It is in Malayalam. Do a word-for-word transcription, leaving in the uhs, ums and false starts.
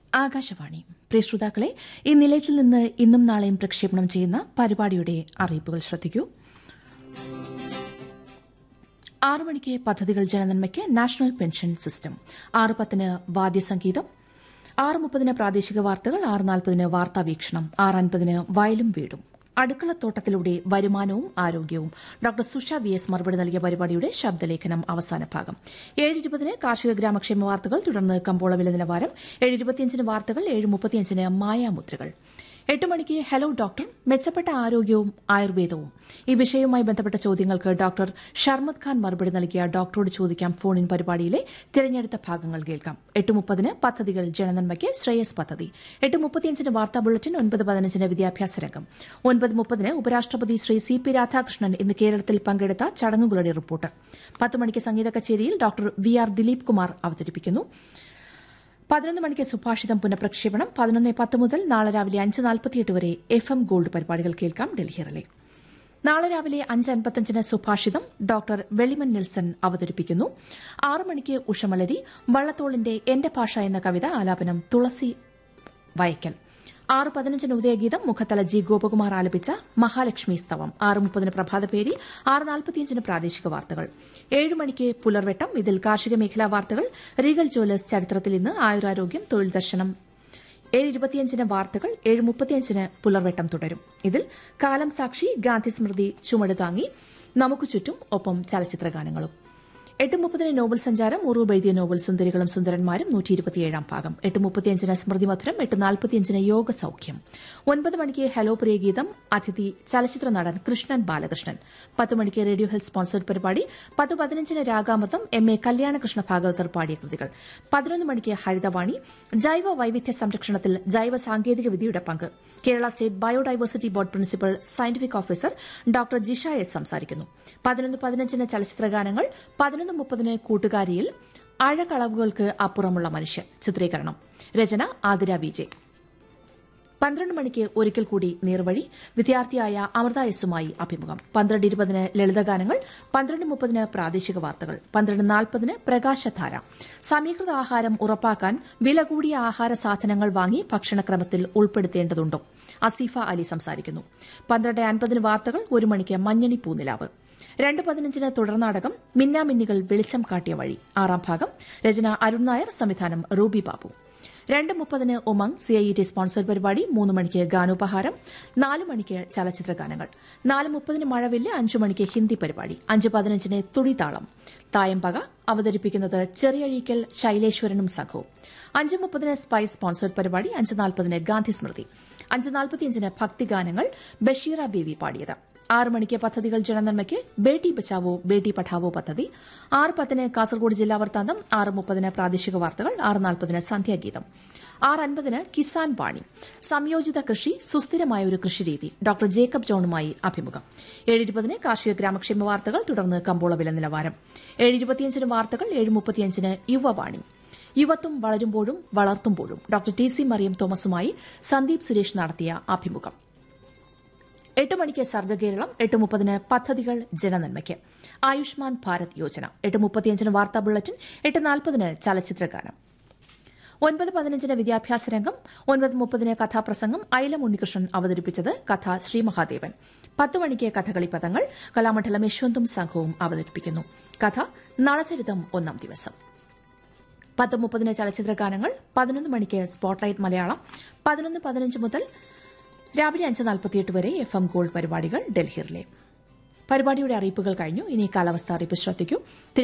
ആകാശവാണി. പ്രിയ ശ്രോതാക്കളെ, ഈ നിലയത്തിൽ നിന്ന് ഇന്നും നാളെയും പ്രക്ഷേപണം ചെയ്യുന്ന പരിപാടിയുടെ അറിയിപ്പുകൾ ശ്രദ്ധിക്കൂ. ആറു മണിക്ക് പദ്ധതികൾ ജനനന്മയ്ക്ക് നാഷണൽ പെൻഷൻ സിസ്റ്റം, ആറ് പത്തിന് വാദ്യസംഗീതം, ആറ് മുപ്പതിന് പ്രാദേശിക വാർത്തകൾ, ആറ് നാൽപ്പതിന് വാർത്താവീക്ഷണം, ആറ് അൻപതിന് വയലും വീടും, അടുക്കളത്തോട്ടത്തിലൂടെ വരുമാനവും ആരോഗ്യവും, ഡോക്ടർ സുഷ വി എസ് മറുപടി നൽകിയ പരിപാടിയുടെ ശബ്ദലേഖനം അവസാന ഭാഗം. ഏഴ് ഇരുപതിന് കാർഷിക ഗ്രാമക്ഷേമ വാർത്തകൾ, തുടർന്ന് കമ്പോള വില നിലവാരം, ഏഴ് ഇരുപത്തിയഞ്ചിന് വാർത്തകൾ, ഏഴ് മുപ്പത്തിയഞ്ചിന് മായാമുദ്രകൾ. എട്ട് മണിക്ക് ഹലോ ഡോക്ടർ, മെച്ചപ്പെട്ട ആരോഗ്യവും ആയുർവേദവും. ഈ വിഷയവുമായി ബന്ധപ്പെട്ട ചോദ്യങ്ങൾക്ക് ഡോക്ടർ ഷർമദ് ഖാൻ മറുപടി നൽകിയ ഡോക്ടറോട് ചോദിക്കാം ഫോണിൻ പരിപാടിയിലെ തിരഞ്ഞെടുത്ത ഭാഗങ്ങൾ കേൾക്കാം. എട്ട് മുപ്പതിന് പദ്ധതികൾ ജനനന്മയ്ക്ക് ശ്രേയസ് പദ്ധതി, എട്ട് മുപ്പത്തിയഞ്ചിന് വാർത്താ ബുള്ളറ്റിൻ, ഒൻപത് പതിനഞ്ചിന് വിദ്യാഭ്യാസ രംഗം, ഒൻപത് മുപ്പതിന് ഉപരാഷ്ട്രപതി ശ്രീ സി പി രാധാകൃഷ്ണൻ ഇന്ന് കേരളത്തിൽ പങ്കെടുത്ത ചടങ്ങുകളുടെ റിപ്പോർട്ട്. പത്ത് മണിക്ക് സംഗീത കച്ചേരിയിൽ doctor V R Dileep Kumar അവതരിപ്പിക്കുന്നു. പതിനൊന്ന് മണിക്ക് സുഭാഷിതം പുനഃപ്രക്ഷേപണം. പതിനൊന്ന് പത്ത് മുതൽ നാളെ രാവിലെ അഞ്ച് നാൽപ്പത്തിയെട്ട് വരെ എഫ് എം ഗോൾഡ് പരിപാടികൾ കേൾക്കാം. ഡൽഹി റിലേ. നാളെ രാവിലെ അഞ്ച് അൻപത്തഞ്ചിന് സുഭാഷിതം ഡോക്ടർ വെളിമൻ നെൽസൺ അവതരിപ്പിക്കുന്നു. ആറ് മണിക്ക് ഉഷമലരി, വള്ളത്തോളിന്റെ എന്റെ ഭാഷ എന്ന കവിത ആലാപനം തുളസി വയക്കൽ. ആറ് പതിനഞ്ചിന് ഉദയഗീതം, മുഖത്തല ജി ഗോപകുമാർ ആലപിച്ച മഹാലക്ഷ്മി സ്തവം. ആറ് മുപ്പതിന് പ്രഭാതപേരി, ആറ് നാൽപ്പത്തിയഞ്ചിന് പ്രാദേശിക വാർത്തകൾ. ഏഴ് മണിക്ക് പുലർവെട്ടം, ഇതിൽ കാർഷിക മേഖലാ വാർത്തകൾ, റീഗൽ ജ്വല്ലേഴ്സ് ചരിത്രത്തിൽ ഇന്ന്, ആയുരാരോഗ്യം, തൊഴിൽ ദർശനം. ഏഴ് ഇരുപത്തിയഞ്ചിന് വാർത്തകൾ, ഏഴ് മുപ്പത്തിയഞ്ചിന് പുലർവെട്ടം തുടരും. ഇതിൽ കാലം സാക്ഷി, ഗാന്ധി സ്മൃതി, ചുമട് താങ്ങി, നമുക്ക് ചുറ്റും, ഒപ്പം ചലച്ചിത്രഗാനങ്ങളും. എട്ട് മുപ്പതിന് നോവൽ സഞ്ചാരം, ഉറൂബ് എഴുതിയ നോവൽ സുന്ദരികളും സുന്ദരന്മാരും, നൂറ്റി ഇരുപത്തിയേഴാം ഭാഗം. എട്ട് മുപ്പത്തിയഞ്ചിന് സ്മൃതി മധുരം, എട്ട് നാൽപ്പത്തിയഞ്ചിന് യോഗ സൌഖ്യം. ഒൻപത് മണിക്ക് ഹലോ പ്രിയഗീതം, അതിഥി ചലച്ചിത്ര നടൻ കൃഷ്ണൻ ബാലകൃഷ്ണൻ. പത്ത് മണിക്ക് റേഡിയോ ഹെൽത്ത് സ്പോൺസർഡ് പരിപാടി. പത്ത് പതിനഞ്ചിന് രാഗാമൃതം, എം എ കല്യാണകൃഷ്ണ ഭാഗവതർ പാടിയ കൃതികൾ. പതിനൊന്ന് മണിക്ക് ഹരിതവാണി, ജൈവ വൈവിധ്യ സംരക്ഷണത്തിൽ ജൈവ സാങ്കേതിക വിദ്യയുടെ പങ്ക്. Kerala state biodiversity board principal scientific officer doctor Jisha S സംസാരിക്കുന്നു. പതിനൊന്ന് പതിനഞ്ചിന് ചലച്ചിത്രഗാനങ്ങൾ. പതിനൊന്ന് മുപ്പതിന് കൂട്ടുകാരിയിൽ ആഴക്കളവുകൾക്ക് അപ്പുറമുള്ള മനുഷ്യൻ ചിത്രീകരണം, രചന ആതിര വിജയ്. പന്ത്രണ്ട് മണിക്ക് ഒരിക്കൽ കൂടി നീർവഴി, വിദ്യാർത്ഥിയായ അമൃത എസുമായി അഭിമുഖം. പന്ത്രണ്ട് ഇരുപതിന് ലളിതഗാനങ്ങൾ, പന്ത്രണ്ട് മുപ്പതിന് പ്രാദേശിക വാർത്തകൾ, പന്ത്രണ്ട് നാൽപ്പതിന് പ്രകാശധാര. സമീകൃത ആഹാരം ഉറപ്പാക്കാൻ വില കൂടിയ ആഹാര സാധനങ്ങൾ വാങ്ങി ഭക്ഷണക്രമത്തിൽ ഉൾപ്പെടുത്തേണ്ടതുണ്ടോ? അസീഫ അലി സംസാരിക്കുന്നു. പന്ത്രണ്ട് അൻപതിന് വാർത്തകൾ, ഒരു മണിക്ക് മഞ്ഞണി പൂനിലാവ്. രണ്ട് പതിനഞ്ചിന് തുടർനാടകം മിന്നാമിന്നികൾ വെളിച്ചം കാട്ടിയ വഴി, ആറാം ഭാഗം, രചന അരുൺ നായർ, സംവിധാനം റൂബി ബാബു. രണ്ട് മുപ്പതിന് Umang C I T sponsor പരിപാടി. മൂന്ന് മണിക്ക് ഗാനോപഹാരം. നാല് മണിക്ക് ചലച്ചിത്ര ഗാനങ്ങൾ. നാല് മുപ്പതിന് മഴവില്ല്. അഞ്ചു മണിക്ക് ഹിന്ദി പരിപാടി. അഞ്ച് പതിനഞ്ചിന് തുടിതാളം, തായമ്പക അവതരിപ്പിക്കുന്നത് ചെറിയഴീക്കൽ ശൈലേശ്വരനും സംഘവും. അഞ്ച് മുപ്പതിന് സ്പൈസ് സ്പോൺസർഡ് പരിപാടി. അഞ്ച് നാൽപ്പതിന് ഗാന്ധി സ്മൃതി. അഞ്ച് നാൽപ്പത്തിയഞ്ചിന് ഭക്തിഗാനങ്ങൾ, ബഷീറ ബേബി പാടിയത്. ആറ് മണിക്ക് പദ്ധതികൾ ജനനന്മയ്ക്ക് ബേട്ടി ബച്ചാവോ ബേട്ടി പഠാവോ പദ്ധതി. ആറ് പത്തിന് കാസർഗോഡ് ജില്ലാ വൃത്താന്തം. ആറ് മുപ്പതിന് പ്രാദേശിക വാർത്തകൾ. ആറ് നാൽപ്പതിന് സന്ധ്യാഗീതം. ആറ് അൻപതിന് കിസാൻ വാണി, സംയോജിത കൃഷി, സുസ്ഥിരമായ ഒരു കൃഷിരീതി, ഡോക്ടർ ജേക്കബ് ജോണുമായി അഭിമുഖം. ഏഴ് ഇരുപതിന് കാർഷിക ഗ്രാമക്ഷേമ വാർത്തകൾ, തുടർന്ന് കമ്പോള വില നിലവാരം. ഏഴ് ഇരുപത്തിയഞ്ചിന് വാർത്തകൾ, ഏഴ് മുപ്പത്തിയഞ്ചിന് യുവവാണി, യുവത്വം വളരുമ്പോഴും വളർത്തുമ്പോഴും, doctor T C Mariyam തോമസുമായി Sandeep Suresh നടത്തിയ അഭിമുഖം. എട്ട് മണിക്ക് സർഗ്ഗകേരളം. എട്ട് മുപ്പതിന് പദ്ധതികൾ ജനനന്മയ്ക്ക്, ആയുഷ്മാൻ ഭാരത് യോജന. എട്ട് മുപ്പത്തിയഞ്ചിന് വാർത്താ ബുള്ളറ്റിൻ. എട്ട് നാൽപ്പതിന് ചലച്ചിത്രഗാനം. ഒൻപത് പതിനഞ്ചിന് വിദ്യാഭ്യാസ രംഗം. ഒൻപത് മുപ്പതിന് കഥാപ്രസംഗം, ഐലം ഉണ്ണികൃഷ്ണൻ അവതരിപ്പിച്ചത് കഥ ശ്രീ മഹാദേവൻ. പത്ത് മണിക്ക് കഥകളി പദങ്ങൾ, കലാമണ്ഡലം യശ്വന്തും സംഘവും അവതരിപ്പിക്കുന്നു. കഥ നളചരിതം ഒന്നാം ദിവസം. പത്ത് മുപ്പതിന് ചലച്ചിത്രഗാനങ്ങൾ. പതിനൊന്ന് മണിക്ക് സ്പോട്ട്ലൈറ്റ് മലയാളം. പതിനൊന്ന് പതിനഞ്ച് മുതൽ രാവിലെ അഞ്ച് നാൽപ്പത്തിയെട്ട് വരെ എഫ് എം ഗോൾഡ് പരിപാടികൾ ഡൽഹി റിലേ. പരിപാടിയുടെ അറിയിപ്പുകൾ കഴിഞ്ഞു. ഇനി കാലാവസ്ഥ അറിയിപ്പ് ശ്രദ്ധിക്കൂ.